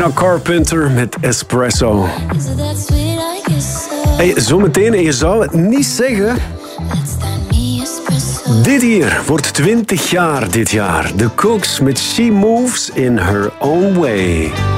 Sabrina Carpenter met Espresso. Hey, zometeen, en je zou het niet zeggen, dit hier wordt 20 jaar dit jaar. The Cooks met She Moves in Her Own Way.